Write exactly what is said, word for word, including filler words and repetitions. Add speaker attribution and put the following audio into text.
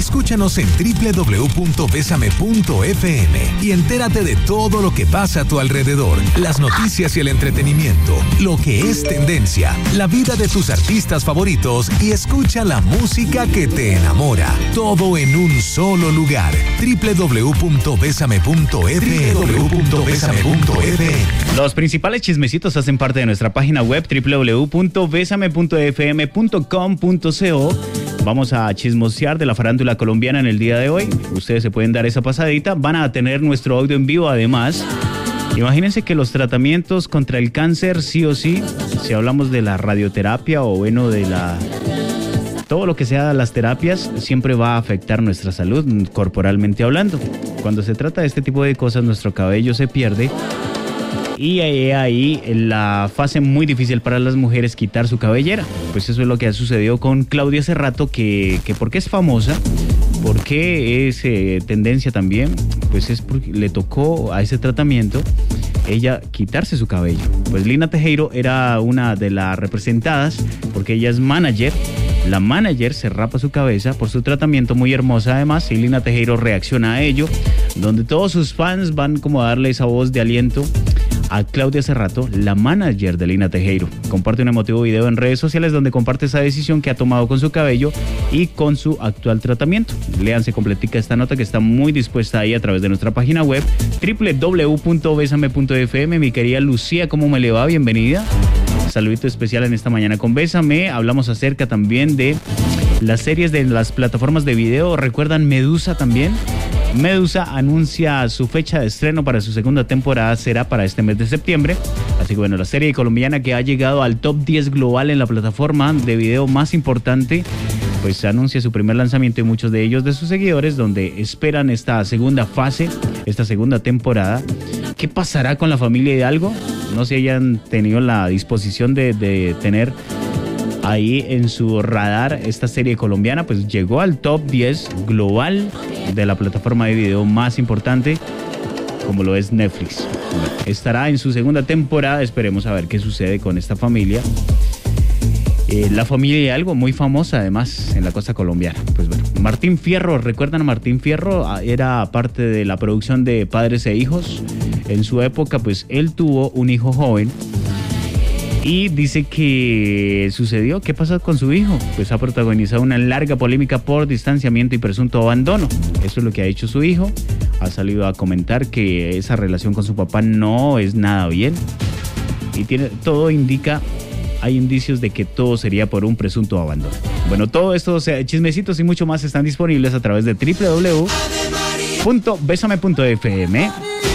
Speaker 1: Escúchanos en doble u doble u doble u punto besame punto efe eme y entérate de todo lo que pasa a tu alrededor, las noticias y el entretenimiento, lo que es tendencia, la vida de tus artistas favoritos y escucha la música que te enamora. Todo en un solo lugar. doble u doble u doble u punto besame punto efe eme. doble u doble u doble u punto besame punto efe eme.
Speaker 2: Los principales chismecitos hacen parte de nuestra página web doble u doble u doble u punto besame punto efe eme punto com punto co. Vamos a chismosear de la farándula colombiana en el día de hoy. Ustedes se pueden dar esa pasadita. Van a tener nuestro audio en vivo además. Imagínense que los tratamientos contra el cáncer, sí o sí, si hablamos de la radioterapia o bueno, de la... todo lo que sea las terapias, siempre va a afectar nuestra salud corporalmente hablando. Cuando se trata de este tipo de cosas, nuestro cabello se pierde. Y ahí, ahí la fase muy difícil para las mujeres quitar su cabellera. Pues eso es lo que ha sucedido con Claudia Cerrato, que, que porque es famosa, porque es eh, tendencia también, pues es porque le tocó a ese tratamiento ella quitarse su cabello. Pues Lina Tejero era una de las representadas, porque ella es manager. La manager se rapa su cabeza por su tratamiento, muy hermosa además, y Lina Tejero reacciona a ello, donde todos sus fans van como a darle esa voz de aliento a Claudia Cerrato, la manager de Lina Tejero. Comparte un emotivo video en redes sociales donde comparte esa decisión que ha tomado con su cabello y con su actual tratamiento. Léanse completica esta nota que está muy dispuesta ahí a través de nuestra página web doble u doble u doble u punto besame punto efe eme. Mi querida Lucía, ¿cómo me le va? Bienvenida. Saludito especial en esta mañana con Bésame. Hablamos acerca también de las series de las plataformas de video. ¿Recuerdan Medusa también? Medusa anuncia su fecha de estreno para su segunda temporada, será para este mes de septiembre. Así que bueno, la serie colombiana que ha llegado al top diez global en la plataforma de video más importante, pues anuncia su primer lanzamiento y muchos de ellos de sus seguidores, donde esperan esta segunda fase, esta segunda temporada. ¿Qué pasará con la familia Hidalgo? No sé si hayan tenido la disposición de, de tener ahí en su radar esta serie colombiana, pues llegó al top diez global de la plataforma de video más importante, como lo es Netflix. Estará en su segunda temporada, esperemos a ver qué sucede con esta familia. Eh, la familia Hidalgo, muy famosa además en la costa colombiana. Pues bueno, Martín Fierro, ¿recuerdan a Martín Fierro? Era parte de la producción de Padres e Hijos. En su época, pues él tuvo un hijo joven. Y dice que sucedió, ¿qué pasa con su hijo? Pues ha protagonizado una larga polémica por distanciamiento y presunto abandono. Eso es lo que ha hecho su hijo. Ha salido a comentar que esa relación con su papá no es nada bien. Y tiene, todo indica, hay indicios de que todo sería por un presunto abandono. Bueno, todo esto, o sea, chismecitos y mucho más están disponibles a través de doble u doble u doble u punto besame punto efe eme.